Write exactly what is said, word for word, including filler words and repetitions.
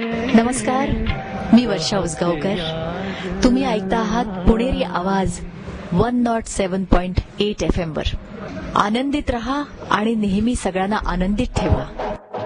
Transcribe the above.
नमस्कार, मी वर्षा उसगावकर. तुम्ही ऐकता आहात पुणेरी आवाज one not seven point eight F M वर. आनंदित रहा आणि नेहमी सगळ्यांना आनंदित ठेवा.